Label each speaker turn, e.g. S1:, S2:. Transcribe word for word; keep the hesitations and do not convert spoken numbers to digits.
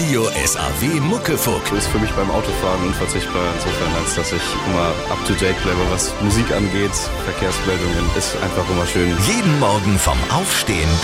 S1: Radio S A W Muckefuck.
S2: Das ist für mich beim Autofahren unverzichtbar, insofern, als dass ich immer up-to-date bleibe, was Musik angeht. Verkehrsmeldungen ist einfach immer schön.
S1: Jeden Morgen vom Aufstehen